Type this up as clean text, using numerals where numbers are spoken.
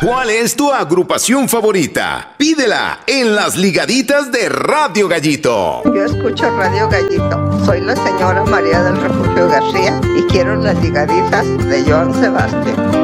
¿Cuál es tu agrupación favorita? Pídela en las ligaditas de Radio Gallito. Yo escucho Radio Gallito. Soy la señora María del Refugio García y quiero las ligaditas de Joan Sebastián.